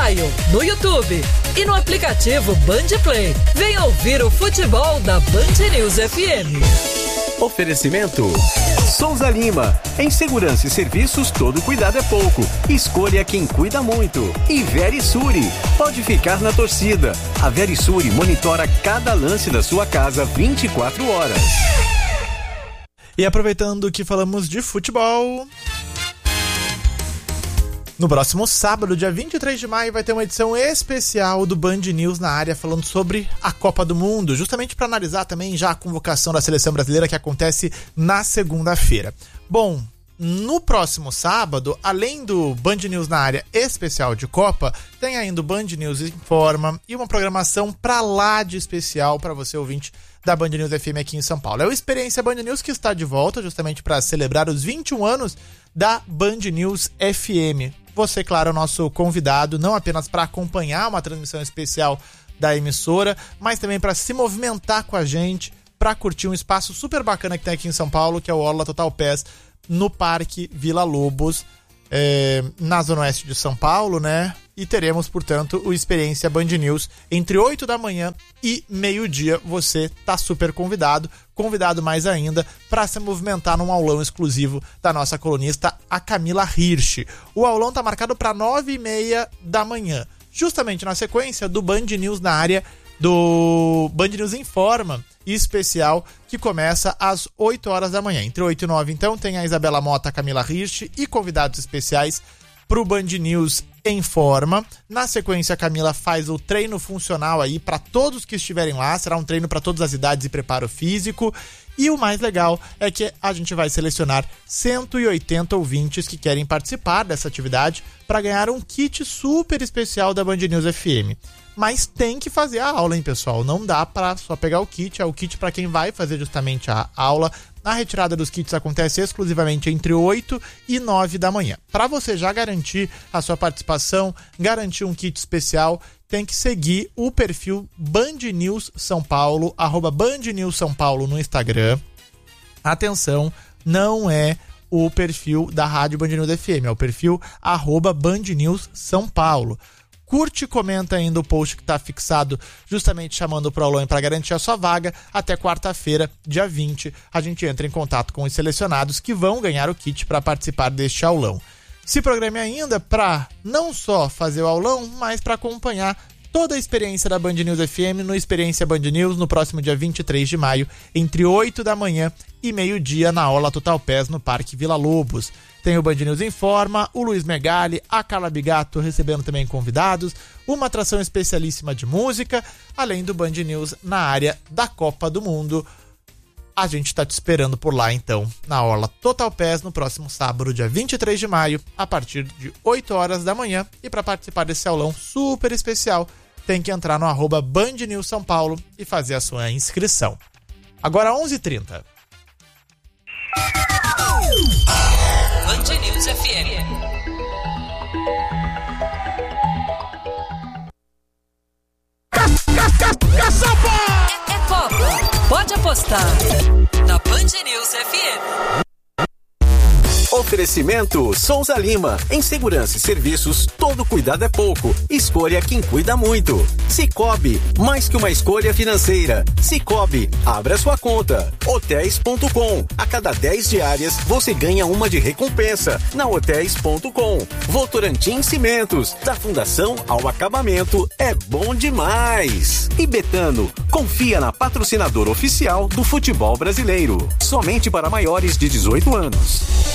Maio, no YouTube e no aplicativo Band Play. Venha ouvir o futebol da Band News FM. Oferecimento Souza Lima. Em segurança e serviços, todo cuidado é pouco. Escolha quem cuida muito. E Verisuri. Pode ficar na torcida. A Verisuri monitora cada lance da sua casa 24 horas. E aproveitando que falamos de futebol, no próximo sábado, dia 23 de maio, vai ter uma edição especial do Band News na área falando sobre a Copa do Mundo, justamente para analisar também já a convocação da seleção brasileira que acontece na segunda-feira. Bom, no próximo sábado, além do Band News na área especial de Copa, tem ainda o Band News Informa e uma programação pra lá de especial para você, ouvinte da Band News FM aqui em São Paulo. É o Experiência Band News que está de volta justamente para celebrar os 21 anos da Band News FM. Você, claro, é o nosso convidado, não apenas para acompanhar uma transmissão especial da emissora, mas também para se movimentar com a gente, para curtir um espaço super bacana que tem aqui em São Paulo, que é o Orla Total Pass, no Parque Vila Lobos, na Zona Oeste de São Paulo, né? E teremos, portanto, o Experiência Band News entre 8 da manhã e meio-dia. Você tá super convidado mais ainda, para se movimentar num aulão exclusivo da nossa colunista, a Camila Hirsch. O aulão tá marcado para 9h30 da manhã, justamente na sequência do Band News na área, do Band News Informa especial, que começa às 8 horas da manhã. Entre 8 e 9, então, tem a Isabela Mota, a Camila Hirsch e convidados especiais pro Band News Informa. Na sequência, a Camila faz o treino funcional aí para todos que estiverem lá. Será um treino para todas as idades e preparo físico. E o mais legal é que a gente vai selecionar 180 ouvintes que querem participar dessa atividade para ganhar um kit super especial da Band News FM. Mas tem que fazer a aula, hein, pessoal? Não dá para só pegar o kit. É o kit para quem vai fazer justamente a aula. A retirada dos kits acontece exclusivamente entre 8 e 9 da manhã. Para você já garantir a sua participação, garantir um kit especial, tem que seguir o perfil Band News São Paulo, @Band News São Paulo no Instagram. Atenção, não é o perfil da Rádio Band News FM, é o perfil @Band News São Paulo. Curte e comenta ainda o post que está fixado, justamente chamando pro aulão para garantir a sua vaga. Até quarta-feira, dia 20, a gente entra em contato com os selecionados que vão ganhar o kit para participar deste aulão. Se programe ainda para não só fazer o aulão, mas para acompanhar toda a experiência da Band News FM no Experiência Band News no próximo dia 23 de maio, entre 8 da manhã e meio-dia, na Orla Total Pass, no Parque Vila Lobos. Tem o Band News Informa, o Luiz Megali, a Carla Bigato recebendo também convidados, uma atração especialíssima de música, além do Band News na área da Copa do Mundo. A gente tá te esperando por lá, então, na Orla Total Pass, no próximo sábado, dia 23 de maio, a partir de 8 horas da manhã. E para participar desse aulão super especial, tem que entrar no @Band News São Paulo e fazer a sua inscrição. Agora, 11h30. Band News FM. É Copa. Pode apostar na Band News FM. Oferecimento Souza Lima. Em segurança e serviços, todo cuidado é pouco. Escolha quem cuida muito. Sicoob, mais que uma escolha financeira. Sicoob, abra sua conta. Hotéis.com. A cada 10 diárias, você ganha uma de recompensa. Na Hotéis.com. Votorantim Cimentos. Da fundação ao acabamento, é bom demais. E Betano, confia na patrocinadora oficial do futebol brasileiro. Somente para maiores de 18 anos.